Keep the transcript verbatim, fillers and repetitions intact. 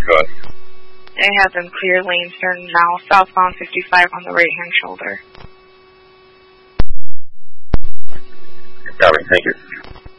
Go ahead. I have them clear lanes turn now, southbound fifty-five on the right-hand shoulder. Copy, thank you.